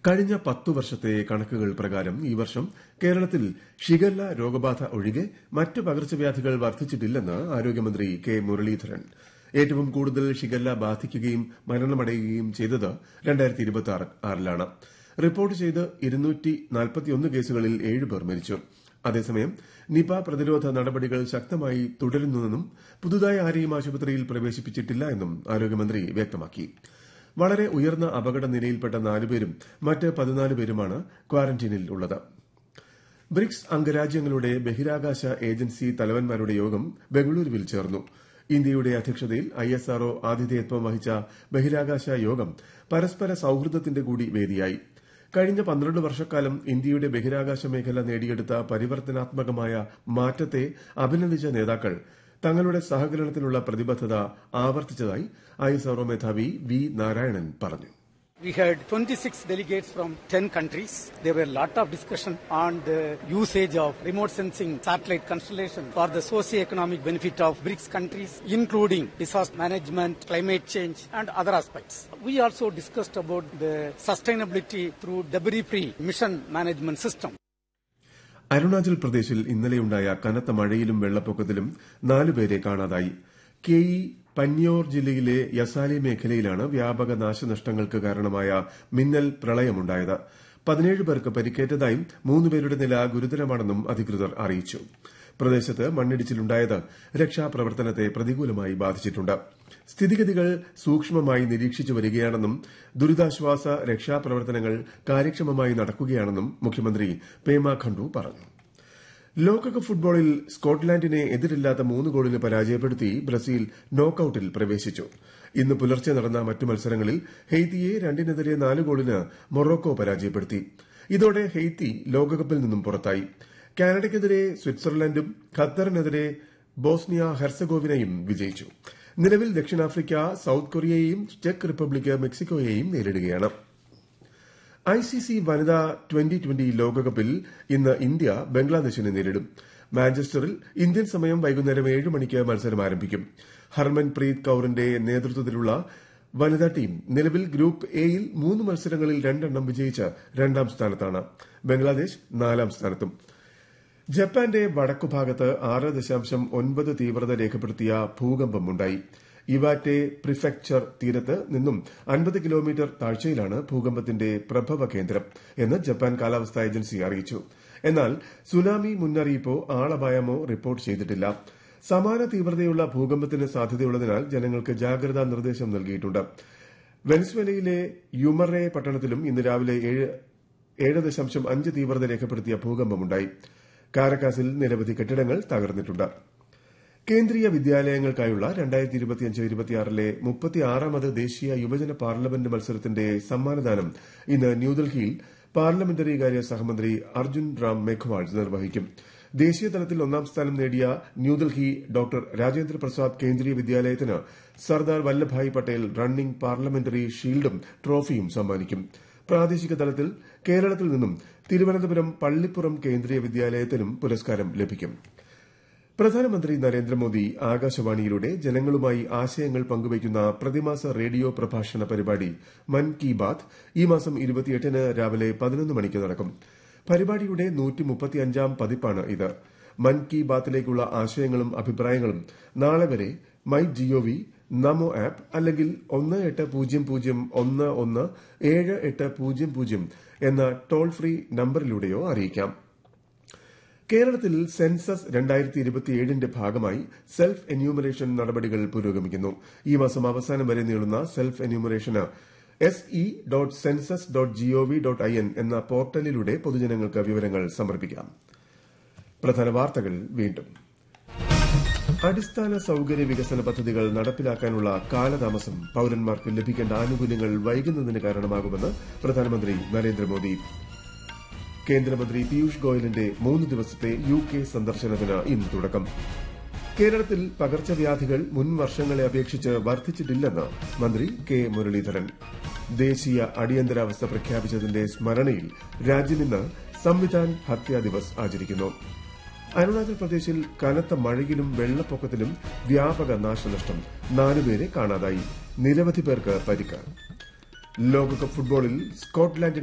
കഴിഞ്ഞ 10 വർഷത്തെ കണക്കുകൾ പ്രകാരം ഈ വർഷം കേരളത്തിൽ ഷിഗല്ല രോഗബാധ ഒഴികെ മറ്റ് പകർച്ചവ്യാധികൾ വർദ്ധിച്ചിട്ടില്ലെന്ന് ആരോഗ്യമന്ത്രി കെ മുരളീധരൻ. ഏറ്റവും കൂടുതൽ ഷിഗല്ല ബാധിക്കുകയും മരണമടയുകയും ചെയ്തത് 2026-ലാണ്. റിപ്പോർട്ട് ചെയ്ത് 241 കേസുകളിൽ 7 പേർ മരിച്ചു. അതേസമയം നിപ പ്രതിരോധ നടപടികൾ ശക്തമായി തുടരുന്നുവെന്നും പുതുതായി ആരെയും ആശുപത്രിയിൽ പ്രവേശിപ്പിച്ചിട്ടില്ല എന്നും ആരോഗ്യമന്ത്രി വ്യക്തമാക്കി. വളരെ ഉയർന്ന അപകട നിലയിൽപ്പെട്ട 4 പേരും മറ്റ് 14 പേരുമാണ് ക്വാറന്റീനിൽ ഉള്ളത്. ബ്രിക്സ് അംഗരാജ്യങ്ങളുടെ ബഹിരാകാശ ഏജൻസി തലവന്മാരുടെ യോഗം ബംഗളൂരുവിൽ ചേർന്നു. ഇന്ത്യയുടെ അധ്യക്ഷതയിൽ ISRO ആതിഥേയത്വം വഹിച്ച ബഹിരാകാശ യോഗം പരസ്പര സൌഹൃദത്തിന്റെ കൂടി വേദിയായി. കഴിഞ്ഞ 12 വർഷക്കാലം ഇന്ത്യയുടെ ബഹിരാകാശ മേഖല നേടിയെടുത്ത പരിവർത്തനാത്മകമായ മാറ്റത്തെ അഭിനന്ദിച്ച നേതാക്കൾ തങ്ങളുടെ സഹകരണത്തിനുള്ള പ്രതിബദ്ധത ആവർത്തിച്ചതായി ISRO മേധാവി വി നാരായണൻ പറഞ്ഞു. We had 26 delegates from 10 countries. There were a lot of discussion on the usage of remote sensing satellite constellation for the socio-economic benefit of BRICS countries, including disaster management, climate change, and other aspects. We also discussed about the sustainability through debris-free mission management system. Arunachal പ്രദേശിൽ ഇന്നലെയുണ്ടായ കനത്ത മഴയിലും വെള്ളപ്പൊക്കത്തിലും 4 പേരെ കാണാതായി. പന്യോർ ജില്ലയിലെ യസാലി മേഖലയിലാണ് വ്യാപക നാശനഷ്ടങ്ങൾക്ക് കാരണമായ മിന്നൽ പ്രളയമുണ്ടായത്. 17 പേർക്ക് പരിക്കേറ്റതായും 3 പേരുടെ നില ഗുരുതരമാണെന്നും അധികൃതർ അറിയിച്ചു. പ്രദേശത്ത് മണ്ണിടിച്ചിലുണ്ടായത് രക്ഷാപ്രവർത്തനത്തെ പ്രതികൂലമായി ബാധിച്ചിട്ടുണ്ട്. സ്ഥിതിഗതികൾ സൂക്ഷ്മമായി നിരീക്ഷിച്ചു വരികയാണെന്നും ദുരിതാശ്വാസ രക്ഷാപ്രവർത്തനങ്ങൾ കാര്യക്ഷമമായി നടക്കുകയാണെന്നും മുഖ്യമന്ത്രി പേമ ഖണ്ഡു പറഞ്ഞു. ലോകകപ്പ് ഫുട്ബോളിൽ സ്കോട്ട്ലാൻഡിനെ എതിരില്ലാത്ത 3 ഗോളിന് പരാജയപ്പെടുത്തി ബ്രസീൽ നോക്കൌട്ടിൽ പ്രവേശിച്ചു. ഇന്ന് പുലർച്ചെ നടന്ന മറ്റു മത്സരങ്ങളിൽ ഹെയ്ത്തിയെ 2-4 ഗോളിന് മൊറോക്കോ പരാജയപ്പെടുത്തി. ഇതോടെ ഹെയ്ത്തി ലോകകപ്പിൽ നിന്നും പുറത്തായി. കാനഡയ്ക്കെതിരെ സ്വിറ്റ്സർലൻഡും ഖത്തറിനെതിരെ ബോസ്നിയ ഹെർസഗോവിനയും വിജയിച്ചു. നിലവിൽ ദക്ഷിണാഫ്രിക്ക സൌത്ത് കൊറിയയെയും ചെക്ക് റിപ്പബ്ലിക് മെക്സിക്കോയെയും നേരിടുകയാണ്. ICC വനിതാ 2020 ലോകകപ്പിൽ ഇന്ന് ഇന്ത്യ ബംഗ്ലാദേശിനെ നേരിടും. മാഞ്ചസ്റ്ററിൽ ഇന്ത്യൻ സമയം വൈകുന്നേരം 7 മണിക്ക് മത്സരം ആരംഭിക്കും. ഹർമൻപ്രീത് കൌറിന്റെ നേതൃത്വത്തിലുള്ള വനിതാ ടീം നിലവിൽ ഗ്രൂപ്പ് എയിൽ 3 മത്സരങ്ങളിൽ 2 വിജയിച്ച് 2ാം സ്ഥാനത്താണ്. ബംഗ്ലാദേശ് 4ാം സ്ഥാനത്തും. ജപ്പാന്റെ വടക്കുഭാഗത്ത് 6.9 തീവ്രത രേഖപ്പെടുത്തിയ ഭൂകമ്പമുണ്ടായി. ഇവാറ്റെ പ്രിഫെക്ചർ തീരത്ത് നിന്നും 50 കിലോമീറ്റർ താഴ്ചയിലാണ് ഭൂകമ്പത്തിന്റെ പ്രഭവ കേന്ദ്രം എന്ന് ജപ്പാൻ കാലാവസ്ഥാ ഏജൻസി അറിയിച്ചു. എന്നാൽ സുനാമി മുന്നറിയിപ്പോ ആളപായമോ റിപ്പോർട്ട് ചെയ്തിട്ടില്ല. സമാന തീവ്രതയുള്ള ഭൂകമ്പത്തിന് സാധ്യതയുള്ളതിനാൽ ജനങ്ങൾക്ക് ജാഗ്രതാ നിർദ്ദേശം നൽകിയിട്ടുണ്ട്. വെനസ്വേലയിലെ യുമറെ പട്ടണത്തിലും ഇന്ന് രാവിലെ 7.5 തീവ്രത രേഖപ്പെടുത്തിയ ഭൂകമ്പമുണ്ടായി. കാരക്കാസിൽ നിരവധി കെട്ടിടങ്ങൾ തകർന്നിട്ടുണ്ട്. കേന്ദ്രീയ വിദ്യാലയങ്ങൾക്കായുള്ള 2025-26 36ാമത് ദേശീയ യുവജന പാർലമെന്റ് മത്സരത്തിന്റെ സമ്മാനദാനം ഇന്ന് ന്യൂഡൽഹിയിൽ പാർലമെന്ററി കാര്യ സഹമന്ത്രി അർജുൻ റാം മേഘ്വാൾ നിർവഹിക്കും. ദേശീയ തലത്തിൽ 1ാം സ്ഥാനം നേടിയ ന്യൂഡൽഹി ഡോക്ടർ രാജേന്ദ്ര പ്രസാദ് കേന്ദ്രീയ വിദ്യാലയത്തിന് സർദാർ വല്ലഭായ് പട്ടേൽ റണ്ണിംഗ് പാർലമെന്ററി ഷീൽഡും ട്രോഫിയും സമ്മാനിക്കും. പ്രാദേശിക തലത്തിൽ കേരളത്തിൽ നിന്നും തിരുവനന്തപുരം പള്ളിപ്പുറം കേന്ദ്രീയ വിദ്യാലയത്തിനും പുരസ്കാരം ലഭിക്കും. പ്രധാനമന്ത്രി നരേന്ദ്രമോദി ആകാശവാണിയിലൂടെ ജനങ്ങളുമായി ആശയങ്ങൾ പങ്കുവയ്ക്കുന്ന പ്രതിമാസ റേഡിയോ പ്രഭാഷണ പരിപാടി മൻ കി ബാത് ഈ മാസം 28-ന് രാവിലെ 11 മണിക്ക് നടക്കും. പരിപാടിയുടെ 135ാം പതിപ്പാണ് ഇത്. മൻ കി ബാത്തിലേക്കുള്ള ആശയങ്ങളും അഭിപ്രായങ്ങളും നാളെ വരെ MyGov, നമോ ആപ്പ് അല്ലെങ്കിൽ 1800117800 എന്ന ടോൾ ഫ്രീ നമ്പറിലൂടെയോ അറിയിക്കാം. കേരളത്തിൽ സെൻസസ് 2027ന്റെ ഭാഗമായി സെൽഫ് എന്യൂമറേഷൻ നടപടികൾ പുരോഗമിക്കുന്നു. ഈ മാസം അവസാനം വരെ നീളുന്ന സെൽഫ് എന്യൂമറേഷന് se.census.gov.in എന്ന പോർട്ടലിലൂടെ പൊതുജനങ്ങൾക്ക് വിവരങ്ങൾ സമർപ്പിക്കാം. പ്രധാന വാർത്തകൾ വീണ്ടും. അടിസ്ഥാന സൌകര്യ വികസന പദ്ധതികൾ നടപ്പിലാക്കാനുള്ള കാലതാമസം പൌരന്മാർക്ക് ലഭിക്കേണ്ട ആനുകൂല്യങ്ങൾ വൈകുന്നതിന് കാരണമാകുമെന്ന് പ്രധാനമന്ത്രി നരേന്ദ്രമോദി. കേന്ദ്രമന്ത്രി പീയൂഷ് ഗോയലിന്റെ 3 ദിവസത്തെ UK സന്ദർശനത്തിന് ഇന്ന് തുടക്കം. കേരളത്തിൽ പകർച്ചവ്യാധികൾ മുൻ വർഷങ്ങളെ അപേക്ഷിച്ച് വർദ്ധിച്ചിട്ടില്ലെന്ന് മന്ത്രി കെ മുരളീധരൻ. ദേശീയ അടിയന്തരാവസ്ഥ പ്രഖ്യാപിച്ചതിന്റെ സ്മരണയിൽ രാജ്യം ഇന്ന് സംവിധാൻ ഹത്യാ ദിവസ് ആചരിക്കുന്നു. അരുണാചൽ പ്രദേശിൽ കനത്ത മഴയിലും വെള്ളപ്പൊക്കത്തിലും വ്യാപക നാശനഷ്ടം. 4 പേരെ കാണാതായി. നിരവധി പേർക്ക് പരിക്ക്. ലോകകപ്പ് ഫുട്ബോളിൽ സ്കോട്ട്ലാൻഡ്